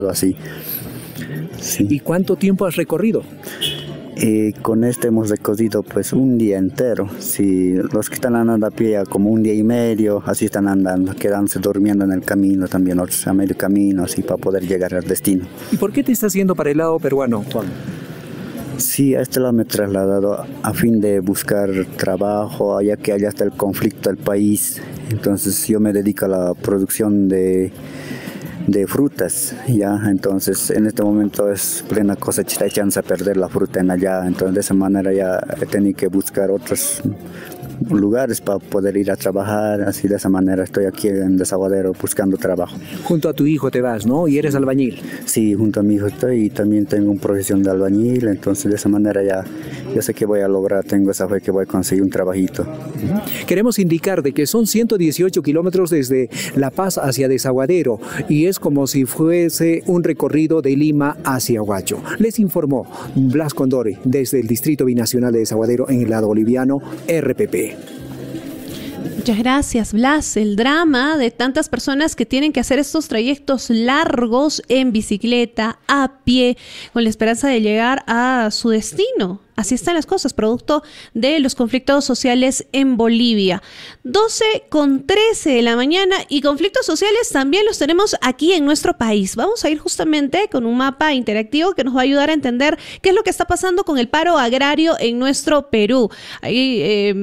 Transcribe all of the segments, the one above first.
así. Sí. ¿Y cuánto tiempo has recorrido? Con este hemos recorrido pues un día entero. Si los que están andando a pie como un día y medio, así están andando, quedándose durmiendo en el camino también, otros a medio camino, así para poder llegar al destino. ¿Y por qué te estás yendo para el lado peruano, Juan? Sí, a este lado me he trasladado a fin de buscar trabajo, ya que allá está el conflicto del país. Entonces yo me dedico a la producción de frutas, ya, entonces en este momento es plena cosecha, hay chance de perder la fruta en allá, entonces de esa manera ya he tenido que buscar otros lugares para poder ir a trabajar, así de esa manera estoy aquí en Desaguadero buscando trabajo. Junto a tu hijo te vas, ¿no? Y eres albañil. Sí, junto a mi hijo estoy y también tengo una profesión de albañil, entonces de esa manera ya yo sé que voy a lograr, tengo esa fe que voy a conseguir un trabajito. Queremos indicar de que son 118 kilómetros desde La Paz hacia Desaguadero y es como si fuese un recorrido de Lima hacia Huacho. Les informó Blas Condori desde el Distrito Binacional de Desaguadero en el lado boliviano, RPP. Muchas gracias, Blas. El drama de tantas personas que tienen que hacer estos trayectos largos en bicicleta, a pie, con la esperanza de llegar a su destino. Así están las cosas, producto de los conflictos sociales en Bolivia. 12:13 de la mañana y conflictos sociales también los tenemos aquí en nuestro país. Vamos a ir justamente con un mapa interactivo que nos va a ayudar a entender qué es lo que está pasando con el paro agrario en nuestro Perú. Hay,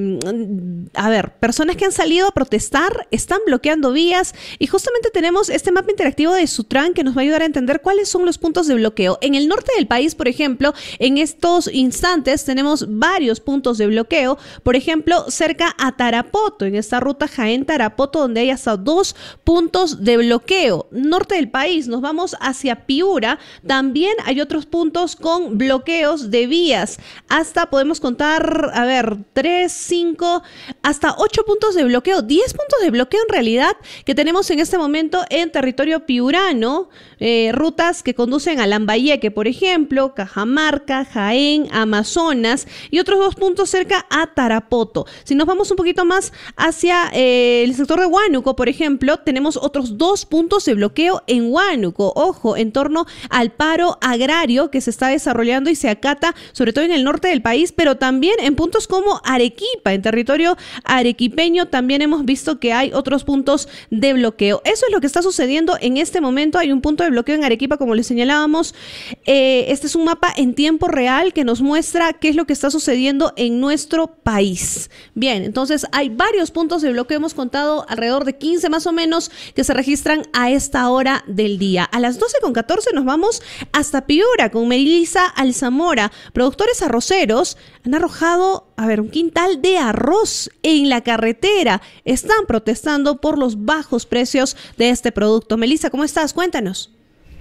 personas que han salido a protestar, están bloqueando vías y justamente tenemos este mapa interactivo de Sutran que nos va a ayudar a entender cuáles son los puntos de bloqueo. En el norte del país, por ejemplo, en estos instantes tenemos varios puntos de bloqueo, por ejemplo, cerca a Tarapoto, en esta ruta Jaén-Tarapoto, donde hay hasta 2 puntos de bloqueo. Norte del país, nos vamos hacia Piura, también hay otros puntos con bloqueos de vías. Hasta podemos contar, 3, 5, hasta 8 puntos de bloqueo, 10 puntos de bloqueo en realidad que tenemos en este momento en territorio piurano, rutas que conducen a Lambayeque, por ejemplo, Cajamarca, Jaén, Amazonas y otros 2 puntos cerca a Tarapoto. Si nos vamos un poquito más hacia el sector de Huánuco, por ejemplo, tenemos otros 2 puntos de bloqueo en Huánuco. Ojo, en torno al paro agrario que se está desarrollando y se acata sobre todo en el norte del país, pero también en puntos como Arequipa, en territorio arequipeño también hemos visto que hay otros puntos de bloqueo. Eso es lo que está sucediendo en este momento. Hay un punto de bloqueo en Arequipa, como les señalábamos. Este es un mapa en tiempo real que nos muestra qué es lo que está sucediendo en nuestro país. Bien, entonces hay varios puntos de bloqueo, hemos contado alrededor de 15 más o menos que se registran a esta hora del día. A las 12:14 nos vamos hasta Piura con Melissa Alzamora. Productores arroceros han arrojado, un quintal de arroz en la carretera. Están protestando por los bajos precios de este producto. Melissa, ¿cómo estás? Cuéntanos.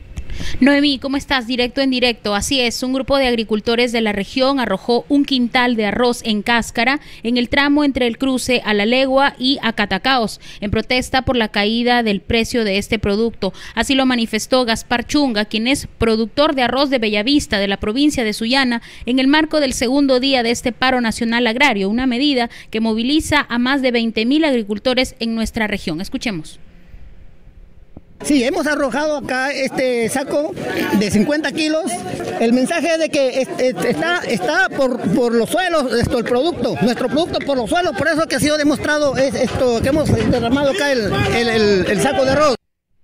Noemí, ¿cómo estás? Directo en directo. Así es, un grupo de agricultores de la región arrojó un quintal de arroz en cáscara en el tramo entre el cruce a La Legua y a Catacaos, en protesta por la caída del precio de este producto. Así lo manifestó Gaspar Chunga, quien es productor de arroz de Bellavista, de la provincia de Sullana, en el marco del segundo día de este paro nacional agrario, una medida que moviliza a más de 20.000 agricultores en nuestra región. Escuchemos. Sí, hemos arrojado acá este saco de 50 kilos. El mensaje es de que está por los suelos nuestro producto por los suelos, por eso que ha sido demostrado esto que hemos derramado acá el saco de arroz.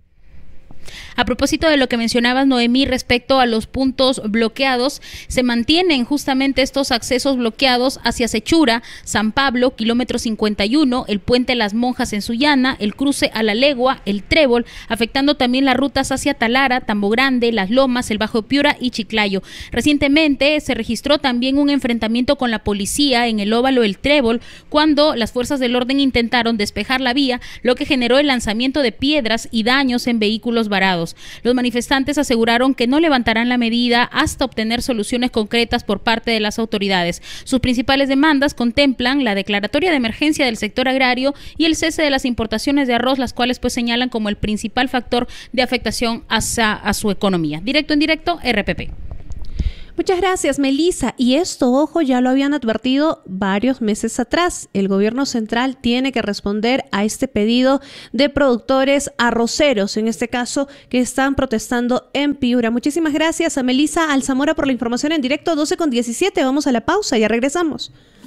A propósito de lo que mencionabas, Noemí, respecto a los puntos bloqueados, se mantienen justamente estos accesos bloqueados hacia Sechura, San Pablo, kilómetro 51, el puente Las Monjas en Sullana, el cruce a La Legua, el Trébol, afectando también las rutas hacia Talara, Tambo Grande, Las Lomas, el Bajo Piura y Chiclayo. Recientemente se registró también un enfrentamiento con la policía en el óvalo El Trébol, cuando las fuerzas del orden intentaron despejar la vía, lo que generó el lanzamiento de piedras y daños en vehículos varados. Los manifestantes aseguraron que no levantarán la medida hasta obtener soluciones concretas por parte de las autoridades. Sus principales demandas contemplan la declaratoria de emergencia del sector agrario y el cese de las importaciones de arroz, las cuales señalan como el principal factor de afectación a su economía. Directo en directo, RPP. Muchas gracias, Melissa. Y esto, ojo, ya lo habían advertido varios meses atrás. El gobierno central tiene que responder a este pedido de productores arroceros, en este caso, que están protestando en Piura. Muchísimas gracias a Melissa Alzamora por la información en directo. 12:17. Vamos a la pausa, ya regresamos.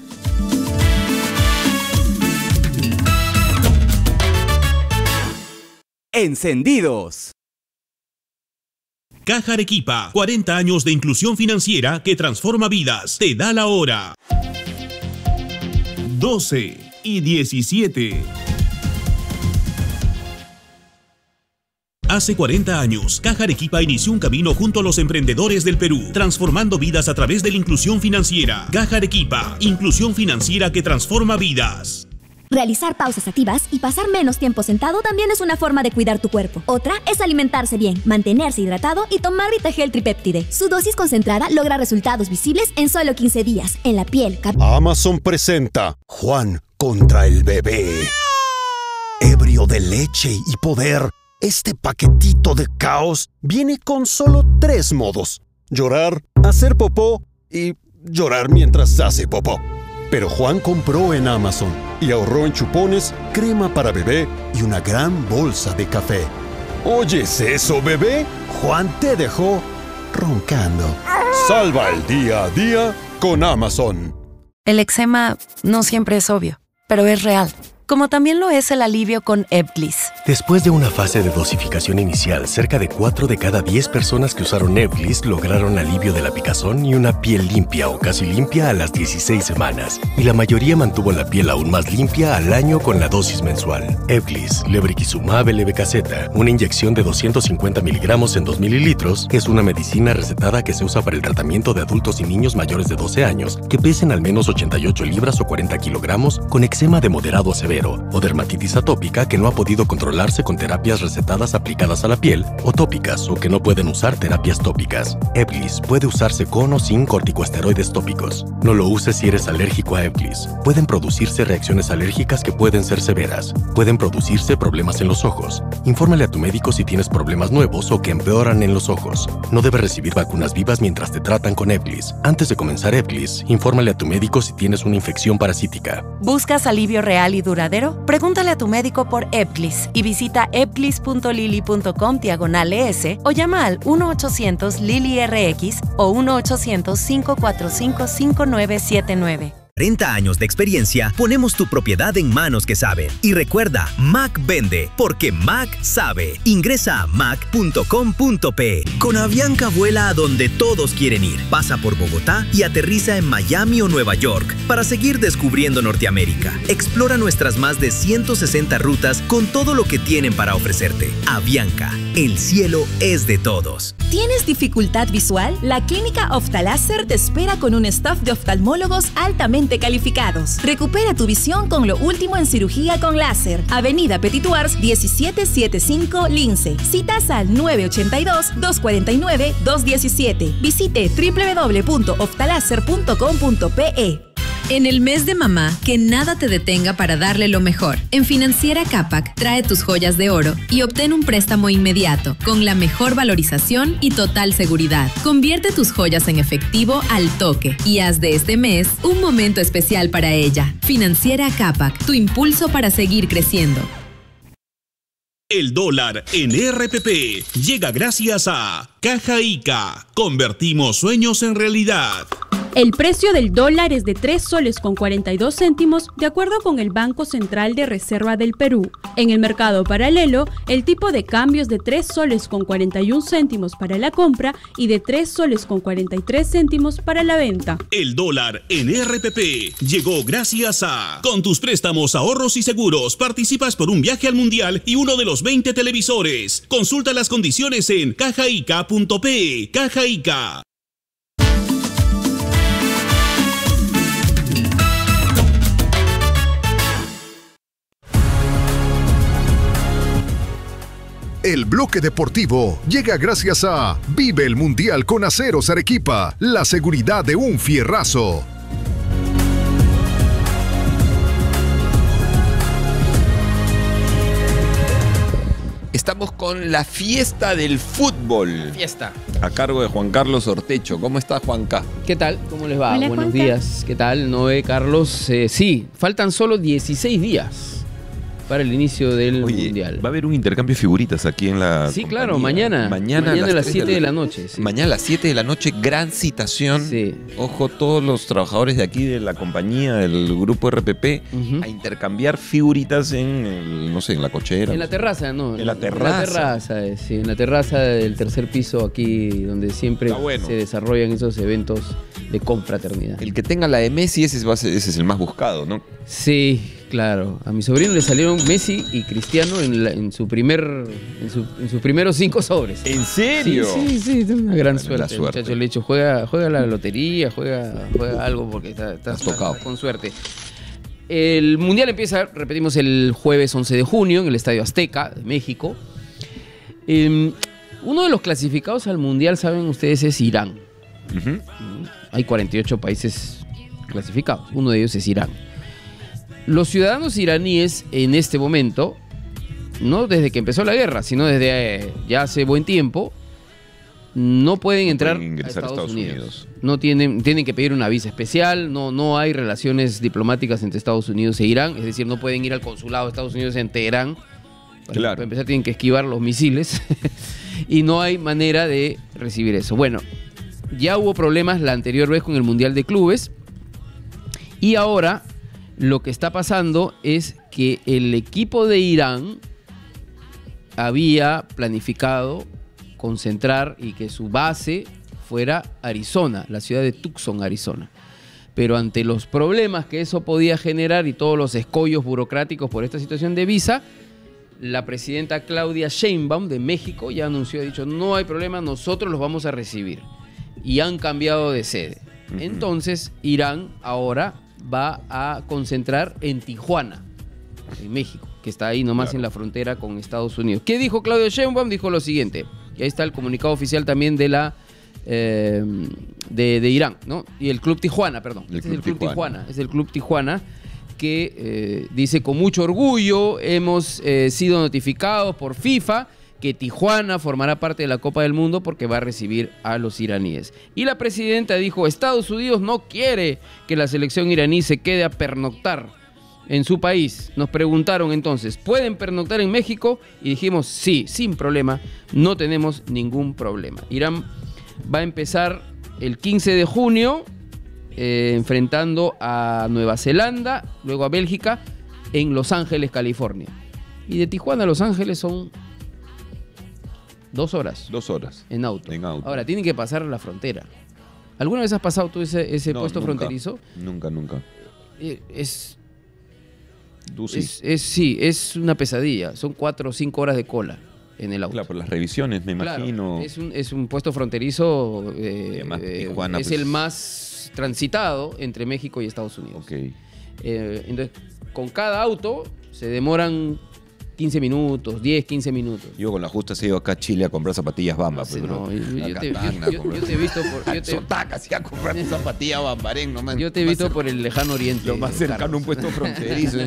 Encendidos. Caja Arequipa, 40 años de inclusión financiera que transforma vidas. Te da la hora. 12:17. Hace 40 años, Caja Arequipa inició un camino junto a los emprendedores del Perú, transformando vidas a través de la inclusión financiera. Caja Arequipa, inclusión financiera que transforma vidas. Realizar pausas activas y pasar menos tiempo sentado también es una forma de cuidar tu cuerpo. Otra es alimentarse bien, mantenerse hidratado y tomar Vitagel Tripéptide. Su dosis concentrada logra resultados visibles en solo 15 días, en la piel. Amazon presenta Juan contra el bebé. Ebrio de leche y poder, este paquetito de caos viene con solo 3 modos: llorar, hacer popó y llorar mientras hace popó. Pero Juan compró en Amazon y ahorró en chupones, crema para bebé y una gran bolsa de café. ¿Oyes eso, bebé? Juan te dejó roncando. Salva el día a día con Amazon. El eczema no siempre es obvio, pero es real. Como también lo es el alivio con Ebglyss. Después de una fase de dosificación inicial, cerca de 4 de cada 10 personas que usaron Ebglyss lograron alivio de la picazón y una piel limpia o casi limpia a las 16 semanas. Y la mayoría mantuvo la piel aún más limpia al año con la dosis mensual. Ebglyss, lebrikizumab LB-Caseta, una inyección de 250 miligramos en 2 mililitros, es una medicina recetada que se usa para el tratamiento de adultos y niños mayores de 12 años que pesen al menos 88 libras o 40 kilogramos con eczema de moderado a severo o dermatitis atópica que no ha podido controlarse con terapias recetadas aplicadas a la piel o tópicas o que no pueden usar terapias tópicas. Ebglyss puede usarse con o sin corticosteroides tópicos. No lo uses si eres alérgico a Ebglyss. Pueden producirse reacciones alérgicas que pueden ser severas. Pueden producirse problemas en los ojos. Infórmale a tu médico si tienes problemas nuevos o que empeoran en los ojos. No debes recibir vacunas vivas mientras te tratan con Ebglyss. Antes de comenzar Ebglyss, infórmale a tu médico si tienes una infección parasítica. ¿Buscas alivio real y duradero? Pregúntale a tu médico por Ebglyss y visita ebglyss.lily.com/ES o llama al 1-800-LILY-RX o 1-800-545-5979. 40 años de experiencia, ponemos tu propiedad en manos que saben. Y recuerda, Mac vende, porque Mac sabe. Ingresa a mac.com.pe. Con Avianca vuela a donde todos quieren ir. Pasa por Bogotá y aterriza en Miami o Nueva York para seguir descubriendo Norteamérica. Explora nuestras más de 160 rutas con todo lo que tienen para ofrecerte. Avianca, el cielo es de todos. ¿Tienes dificultad visual? La clínica Oftaláser te espera con un staff de oftalmólogos altamente calificados. Recupera tu visión con lo último en cirugía con láser. Avenida Petit Uars 1775 Lince. Citas al 982-249-217. Visite www.oftaláser.com.pe. En el mes de mamá, que nada te detenga para darle lo mejor. En Financiera Capac, trae tus joyas de oro y obtén un préstamo inmediato, con la mejor valorización y total seguridad. Convierte tus joyas en efectivo al toque y haz de este mes un momento especial para ella. Financiera Capac, tu impulso para seguir creciendo. El dólar en RPP llega gracias a Caja Ica. Convertimos sueños en realidad. El precio del dólar es de 3 soles con 42 céntimos de acuerdo con el Banco Central de Reserva del Perú. En el mercado paralelo, el tipo de cambio es de 3 soles con 41 céntimos para la compra y de 3 soles con 43 céntimos para la venta. El dólar en RPP llegó gracias a... Con tus préstamos, ahorros y seguros, participas por un viaje al mundial y uno de los 20 televisores. Consulta las condiciones en cajaica.pe. Caja Ica. El bloque deportivo llega gracias a Vive el Mundial con Aceros Arequipa, la seguridad de un fierrazo. estamos con la fiesta del fútbol. Fiesta. A cargo de Juan Carlos Ortecho. ¿Cómo está, Juanca? ¿Qué tal? ¿Cómo les va? Hola, Buenos Juanca. días. ¿Qué tal, Noé, Carlos? Sí, faltan solo 16 días para el inicio del Mundial. Va a haber un intercambio de figuritas aquí en la Sí, compañía. claro, mañana. Mañana a las 7 de la noche. Sí. Mañana a las 7 de la noche, gran citación. Sí. Ojo, todos los trabajadores de aquí de la compañía, del grupo RPP, a intercambiar figuritas en la cochera. En la terraza, ¿no? En la terraza. En la terraza, sí, en la terraza del tercer piso aquí, donde siempre se desarrollan esos eventos de confraternidad. El que tenga la de Messi, ese es el más buscado, ¿no? Sí, claro. A mi sobrino le salieron Messi y Cristiano en sus primeros 5 sobres. ¿En serio? Sí, una gran suerte. La suerte. El muchacho le he dicho, juega la lotería, juega algo porque está tocado con suerte. El Mundial empieza, repetimos, el jueves 11 de junio en el Estadio Azteca de México. Uno de los clasificados al Mundial, saben ustedes, es Irán. Hay 48 países clasificados. Uno de ellos es Irán. Los ciudadanos iraníes en este momento, no desde que empezó la guerra, sino desde ya hace buen tiempo, no pueden entrar a Estados Unidos. No tienen que pedir una visa especial, no hay relaciones diplomáticas entre Estados Unidos e Irán, es decir, no pueden ir al consulado de Estados Unidos en Teherán. Para empezar tienen que esquivar los misiles y no hay manera de recibir eso. Bueno, ya hubo problemas la anterior vez con el Mundial de Clubes y ahora lo que está pasando es que el equipo de Irán había planificado concentrar y que su base fuera Arizona, la ciudad de Tucson, Arizona. Pero ante los problemas que eso podía generar y todos los escollos burocráticos por esta situación de visa, la presidenta Claudia Sheinbaum de México ya anunció, ha dicho, no hay problema, nosotros los vamos a recibir. Y han cambiado de sede. Entonces, Irán ahora va a concentrar en Tijuana, en México, que está ahí nomás en la frontera con Estados Unidos. ¿Qué dijo Claudio Sheinbaum? Dijo lo siguiente, y ahí está el comunicado oficial también de Irán, ¿no? Y el Club Tijuana, perdón. Es el Club Tijuana que dice, con mucho orgullo hemos sido notificados por FIFA que Tijuana formará parte de la Copa del Mundo porque va a recibir a los iraníes. Y la presidenta dijo, Estados Unidos no quiere que la selección iraní se quede a pernoctar en su país. Nos preguntaron entonces, ¿pueden pernoctar en México? Y dijimos, sí, sin problema, no tenemos ningún problema. Irán va a empezar el 15 de junio enfrentando a Nueva Zelanda, luego a Bélgica, en Los Ángeles, California. Y de Tijuana a Los Ángeles son 2 horas. 2 horas. En auto. Ahora, tienen que pasar la frontera. ¿Alguna vez has pasado tú ese puesto fronterizo? Nunca. Es una pesadilla. Son 4 o 5 horas de cola en el auto. Claro, por las revisiones, me imagino. Es un puesto fronterizo. Tijuana, es el más transitado entre México y Estados Unidos. Entonces, con cada auto se demoran 15 minutos, 10, 15 minutos. Yo con la justa he ido acá a Chile a comprar zapatillas Bamba. Yo te he visto por... Sotacas, a comprar zapatillas Bambarén nomás. Yo te he visto por el lejano oriente. Lo más cercano a un puesto fronterizo.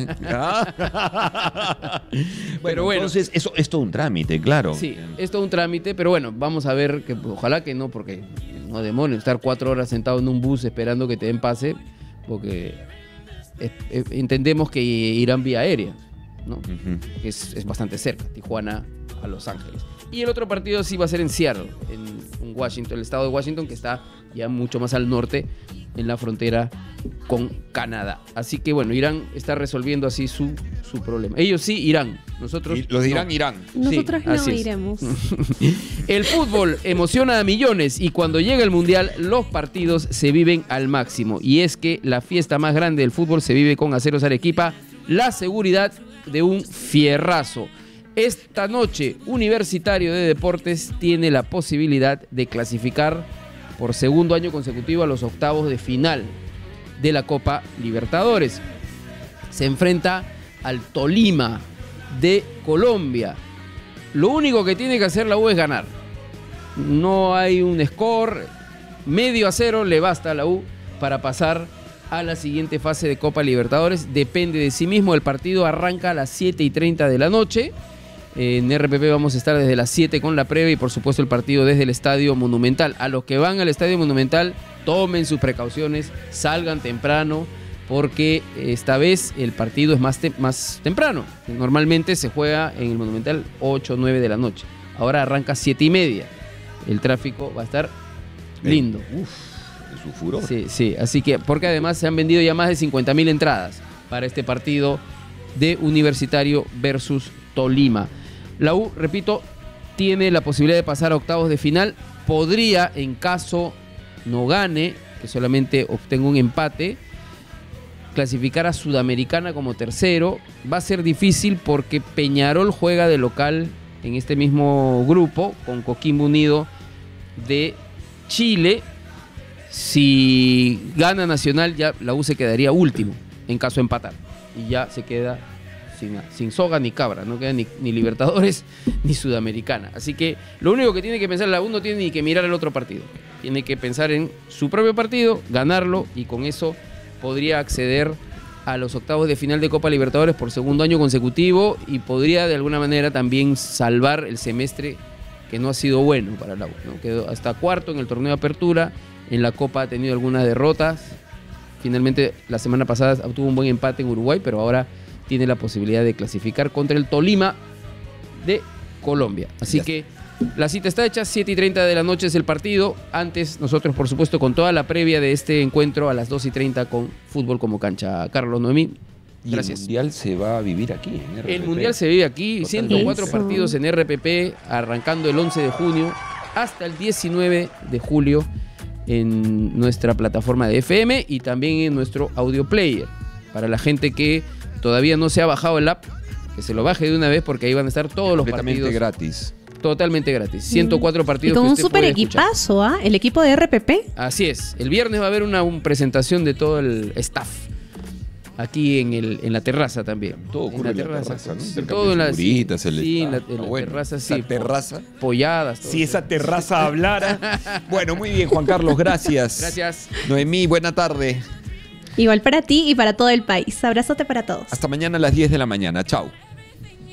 Pero bueno. Entonces, eso es todo un trámite, claro. Sí, es todo un trámite, pero bueno, vamos a ver, que ojalá que no, porque no demonios, estar 4 horas sentado en un bus esperando que te den pase, porque entendemos que irán vía aérea, ¿no? Que es bastante cerca, Tijuana a Los Ángeles. Y el otro partido sí va a ser en Seattle, en Washington, el estado de Washington, que está ya mucho más al norte, en la frontera con Canadá. Así que bueno, Irán está resolviendo así su problema. Ellos sí irán, nosotros los de Irán no. irán. Nosotros no así iremos. El fútbol emociona a millones y cuando llega el Mundial los partidos se viven al máximo. Y es que la fiesta más grande del fútbol se vive con Aceros Arequipa, la seguridad de un fierrazo. Esta noche, Universitario de Deportes tiene la posibilidad de clasificar por segundo año consecutivo a los octavos de final de la Copa Libertadores. Se enfrenta al Tolima de Colombia. Lo único que tiene que hacer la U es ganar. No hay un score, 0-0 le basta a la U para pasar a la siguiente fase de Copa Libertadores. Depende de sí mismo, el partido arranca a las 7:30 de la noche En RPP vamos a estar desde las 7 con la previa y por supuesto el partido desde el Estadio Monumental. A los que van al Estadio Monumental, tomen sus precauciones, salgan temprano, porque esta vez el partido es más temprano. Normalmente se juega en el Monumental 8 o 9 de la noche. Ahora arranca 7:30. El tráfico va a estar lindo. Es su furor. Sí, así que, porque además se han vendido ya más de 50.000 entradas para este partido de Universitario versus Tolima. La U, repito, tiene la posibilidad de pasar a octavos de final. Podría, en caso no gane, que solamente obtenga un empate, clasificar a Sudamericana como tercero. Va a ser difícil porque Peñarol juega de local en este mismo grupo con Coquimbo Unido de Chile. Si gana Nacional, ya la U se quedaría último en caso de empatar y ya se queda sin soga ni cabra, no queda ni Libertadores ni Sudamericana. Así que lo único que tiene que pensar la U, no tiene ni que mirar el otro partido, tiene que pensar en su propio partido, ganarlo, y con eso podría acceder a los octavos de final de Copa Libertadores por segundo año consecutivo, y podría de alguna manera también salvar el semestre que no ha sido bueno para la U, ¿no? Quedó hasta cuarto en el torneo de apertura, en la Copa ha tenido algunas derrotas, finalmente la semana pasada obtuvo un buen empate en Uruguay, pero ahora tiene la posibilidad de clasificar contra el Tolima de Colombia. Así que la cita está hecha, 7:30 de la noche es el partido. Antes, nosotros, por supuesto, con toda la previa de este encuentro a las 2:30 con Fútbol como Cancha. Carlos, Noemí, gracias. Y el Mundial se va a vivir aquí, en RPP. El Mundial se vive aquí, 104 partidos en RPP, arrancando el 11 de junio hasta el 19 de julio en nuestra plataforma de FM y también en nuestro audio player. Para la gente que todavía no se ha bajado el app, que se lo baje de una vez, porque ahí van a estar todos los partidos. Gratis. Totalmente gratis. 104 partidos. Y con que un usted super puede escuchar. equipazo, ¿ah? El equipo de RPP. Así es. El viernes va a haber una presentación de todo el staff. Aquí en la terraza también. Todo ocurre en la terraza, ¿no? Todo en la figuritas, el sí, en la staff. terraza, sí. Esa terraza. Polladas. Si esa terraza hablara. Bueno, muy bien, Juan Carlos, gracias. Gracias. Noemí, buena tarde. Igual para ti y para todo el país. Abrazote para todos. Hasta mañana a las 10 de la mañana. Chao.